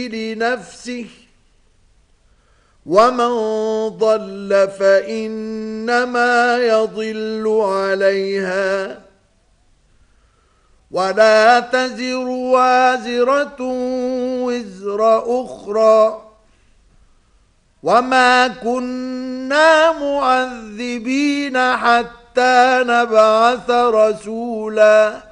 لنفسه ومن ضل فإنما يضل عليها ولا تزر وازرة وزر أخرى وما كنا معذبين حتى نبعث رسولا